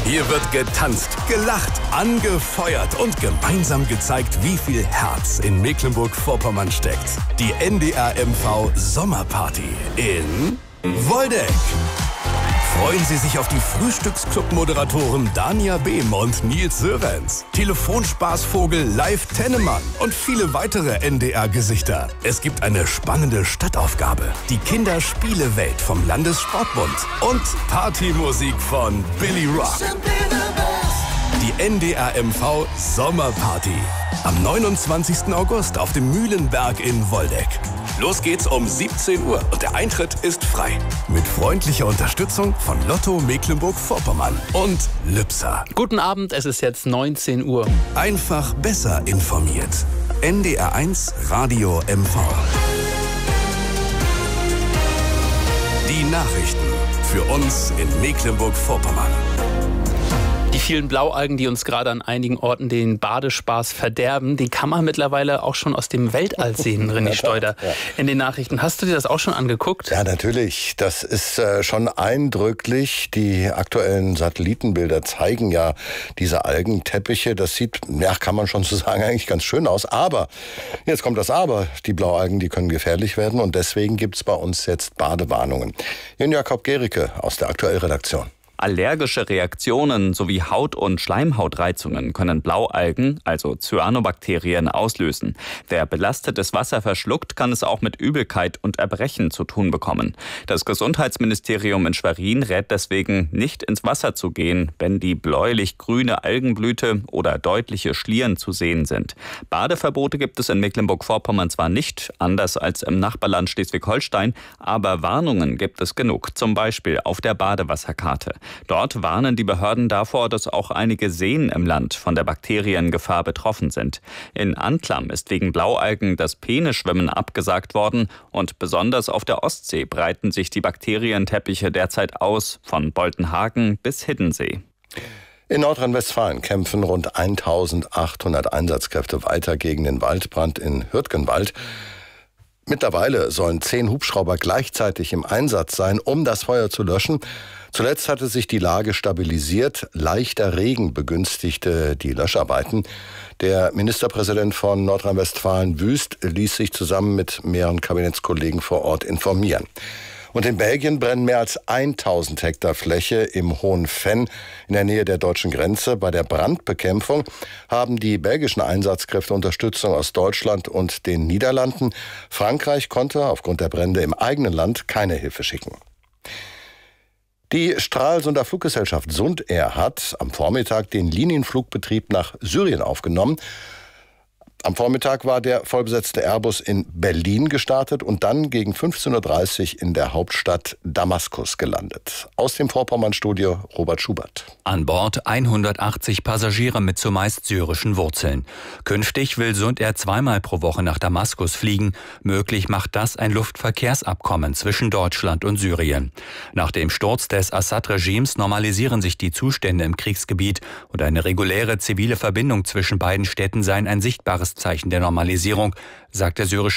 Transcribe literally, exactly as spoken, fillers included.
Hier wird getanzt, gelacht, angefeuert und gemeinsam gezeigt, wie viel Herz in Mecklenburg-Vorpommern steckt. Die N D R M V Sommerparty in Woldeck. Freuen Sie sich auf die Frühstücksclub-Moderatoren Dania Behm und Nils Sörenz, Telefonspaßvogel Live Tennemann und viele weitere N D R-Gesichter. Es gibt eine spannende Stadtaufgabe, die Kinderspielewelt vom Landessportbund und Partymusik von Billy Rock. Die N D R M V Sommerparty am neunundzwanzigsten August auf dem Mühlenberg in Woldeck. Los geht's um siebzehn Uhr und der Eintritt ist frei. Mit freundlicher Unterstützung von Lotto Mecklenburg-Vorpommern und Lübser. Guten Abend, es ist jetzt neunzehn Uhr. Einfach besser informiert. N D R eins Radio M V. Die Nachrichten für uns in Mecklenburg-Vorpommern. Die vielen Blaualgen, die uns gerade an einigen Orten den Badespaß verderben, den kann man mittlerweile auch schon aus dem Weltall sehen, René Steuder. Ja. In den Nachrichten. Hast du dir das auch schon angeguckt? Ja, natürlich. Das ist äh, schon eindrücklich. Die aktuellen Satellitenbilder zeigen ja diese Algenteppiche. Das sieht, ja, kann man schon so sagen, eigentlich ganz schön aus. Aber, jetzt kommt das Aber. Die Blaualgen, die können gefährlich werden. Und deswegen gibt es bei uns jetzt Badewarnungen. Jan Jakob Gericke aus der aktuellen Redaktion. Allergische Reaktionen sowie Haut- und Schleimhautreizungen können Blaualgen, also Cyanobakterien, auslösen. Wer belastetes Wasser verschluckt, kann es auch mit Übelkeit und Erbrechen zu tun bekommen. Das Gesundheitsministerium in Schwerin rät deswegen, nicht ins Wasser zu gehen, wenn die bläulich-grüne Algenblüte oder deutliche Schlieren zu sehen sind. Badeverbote gibt es in Mecklenburg-Vorpommern zwar nicht, anders als im Nachbarland Schleswig-Holstein, aber Warnungen gibt es genug, zum Beispiel auf der Badewasserkarte. Dort warnen die Behörden davor, dass auch einige Seen im Land von der Bakteriengefahr betroffen sind. In Anklam ist wegen Blaualgen das Peneschwimmen abgesagt worden und besonders auf der Ostsee breiten sich die Bakterienteppiche derzeit aus, von Boltenhagen bis Hiddensee. In Nordrhein-Westfalen kämpfen rund eintausendachthundert Einsatzkräfte weiter gegen den Waldbrand in Hürtgenwald. Mittlerweile sollen zehn Hubschrauber gleichzeitig im Einsatz sein, um das Feuer zu löschen. Zuletzt hatte sich die Lage stabilisiert. Leichter Regen begünstigte die Löscharbeiten. Der Ministerpräsident von Nordrhein-Westfalen, Wüst, ließ sich zusammen mit mehreren Kabinettskollegen vor Ort informieren. Und in Belgien brennen mehr als tausend Hektar Fläche im Hohen Venn in der Nähe der deutschen Grenze. Bei der Brandbekämpfung haben die belgischen Einsatzkräfte Unterstützung aus Deutschland und den Niederlanden. Frankreich konnte aufgrund der Brände im eigenen Land keine Hilfe schicken. Die Stralsunder Fluggesellschaft Sundair hat am Vormittag den Linienflugbetrieb nach Syrien aufgenommen. Am Vormittag war der vollbesetzte Airbus in Berlin gestartet und dann gegen fünfzehn Uhr dreißig in der Hauptstadt Damaskus gelandet. Aus dem Vorpommern-Studio Robert Schubert. An Bord hundertachtzig Passagiere mit zumeist syrischen Wurzeln. Künftig will Sundair zweimal pro Woche nach Damaskus fliegen. Möglich macht das ein Luftverkehrsabkommen zwischen Deutschland und Syrien. Nach dem Sturz des Assad-Regimes normalisieren sich die Zustände im Kriegsgebiet und eine reguläre zivile Verbindung zwischen beiden Städten sei ein sichtbares Zeichen der Normalisierung, sagt der syrische